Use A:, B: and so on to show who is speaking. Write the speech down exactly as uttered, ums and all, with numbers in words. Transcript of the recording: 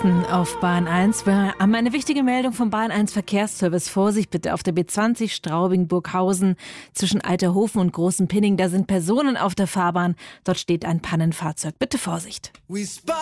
A: Auf Bahn eins. Wir haben eine wichtige Meldung vom Bahn eins Verkehrsservice. Vorsicht bitte auf der B zwanzig Straubing-Burghausen zwischen Alterhofen und Großen Pinning. Da sind Personen auf der Fahrbahn. Dort steht ein Pannenfahrzeug. Bitte Vorsicht.